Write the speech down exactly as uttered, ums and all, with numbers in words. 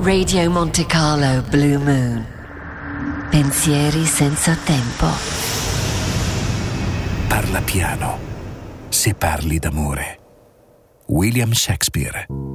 Radio Monte Carlo Blue Moon. Pensieri senza tempo. Parla piano, se parli d'amore. William Shakespeare.